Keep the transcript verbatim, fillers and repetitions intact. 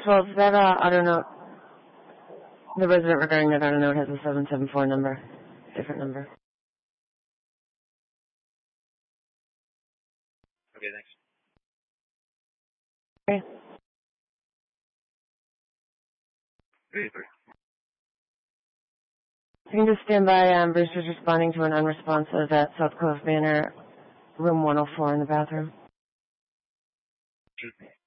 Well, that uh, auto note, the resident regarding that auto note has a seven seven four number, different number. Okay, thanks. Okay. Super. You can just stand by. Um, Brewster's responding to an unresponsive at South Cove Manor, room one oh four in the bathroom. Sure.